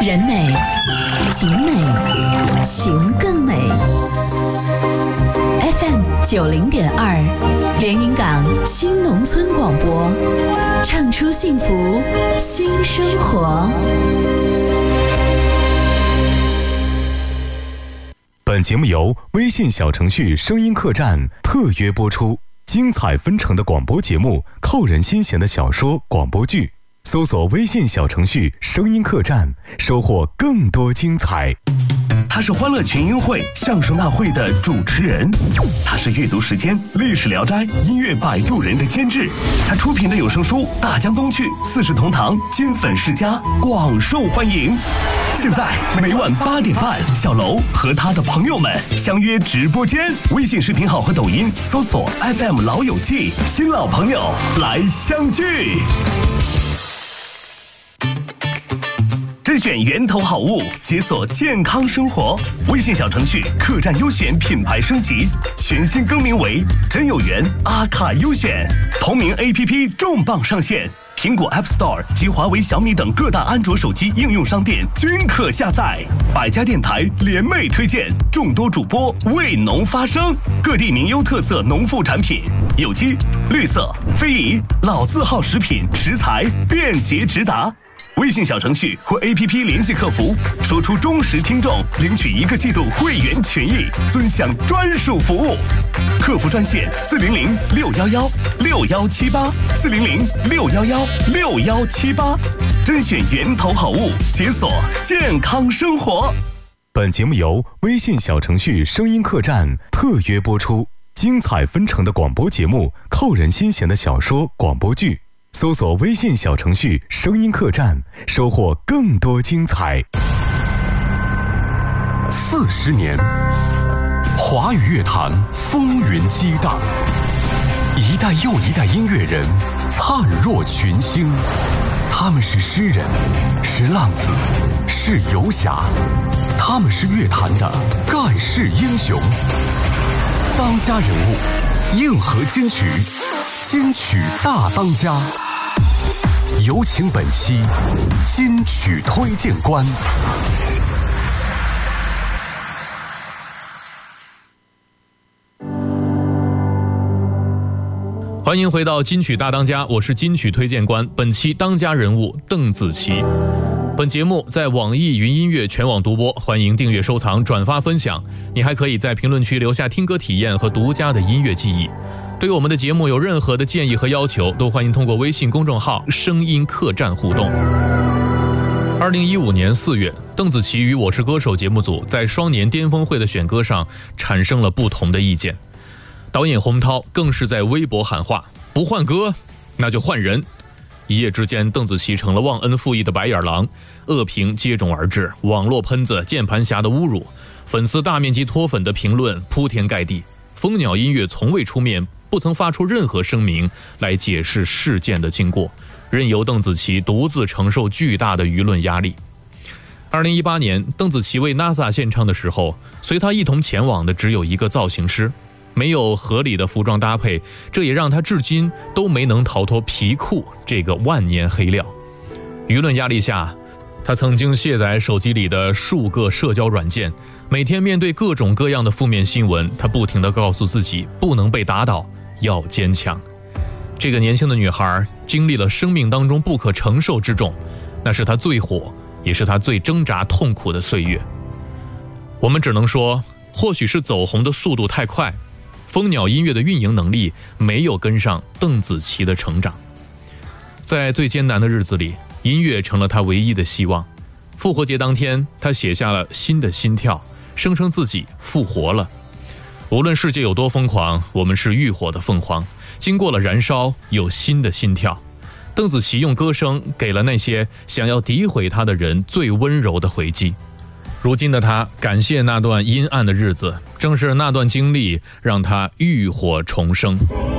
人美景美，情更美。FM 90.2，连云港新农村广播，唱出幸福新生活。 本节目由微信小程序声音客栈特约播出，精彩纷呈的广播节目，扣人心弦的小说广播剧，搜索微信小程序声音客栈，收获更多精彩。 他是欢乐群英会相声大会的主持人，他是阅读时间历史聊斋音乐摆渡人的监制，他出品的有声书大江东去四世同堂金粉世家广受欢迎。现在每晚8点半，小楼和他的朋友们相约直播间，微信视频号和抖音搜索 FM 老友记，新老朋友来相聚。甄选源头好物，解锁健康生活。微信小程序客栈优选品牌升级，全新更名为真有缘阿卡优选。同名 APP 重磅上线，苹果 App Store 及华为、小米等各大安卓手机应用商店均可下载。百家电台联袂推荐，众多主播为农发声，各地名优特色农副产品，有机、绿色、非遗、老字号食品食材便捷直达。微信小程序或 APP 联系客服，说出忠实听众领取1个季度会员权益，尊享专属服务。客服专线400-611-6178，400-611-6178，甄选源头好物，解锁健康生活。 本节目由微信小程序声音客栈特约播出，精彩纷呈的广播节目，扣人心弦的小说广播剧，搜索微信小程序声音客栈，收获更多精彩。 40年，华语乐坛风云激荡，一代又一代音乐人灿若群星。他们是诗人，是浪子，是游侠，他们是乐坛的盖世英雄。当家人物，硬核金曲，金曲大当家。有请本期金曲推荐官。 欢迎回到金曲大当家，我是金曲推荐官。本期当家人物邓紫棋。本节目在网易云音乐全网独播，欢迎订阅、收藏、转发、分享。你还可以在评论区留下听歌体验和独家的音乐记忆。对我们的节目有任何的建议和要求，都欢迎通过微信公众号声音客栈互动。2015年4月，邓紫棋与我是歌手节目组在双年巅峰会的选歌上产生了不同的意见，导演洪涛更是在微博喊话，不换歌那就换人。一夜之间，邓紫棋成了忘恩负义的白眼狼，恶评接踵而至，网络喷子、键盘侠的侮辱，粉丝大面积脱粉的评论铺天盖地。蜂鸟音乐从未出面，不曾发出任何声明来解释事件的经过，任由邓紫棋独自承受巨大的舆论压力。2018年，邓紫棋为 NASA 献唱的时候，随她一同前往的只有一个造型师，没有合理的服装搭配，这也让她至今都没能逃脱皮裤这个万年黑料。舆论压力下，她曾经卸载手机里的数个社交软件，每天面对各种各样的负面新闻，她不停地告诉自己不能被打倒，要坚强。这个年轻的女孩经历了生命当中不可承受之重，那是她最火，也是她最挣扎痛苦的岁月。我们只能说，或许是走红的速度太快，蜂鸟音乐的运营能力没有跟上邓紫棋的成长。在最艰难的日子里，音乐成了她唯一的希望。复活节当天，她写下了新的心跳，声称自己复活了。无论世界有多疯狂，我们是浴火的凤凰，经过了燃烧，有新的心跳。邓紫棋用歌声给了那些想要诋毁她的人最温柔的回击。如今的她感谢那段阴暗的日子，正是那段经历让她浴火重生。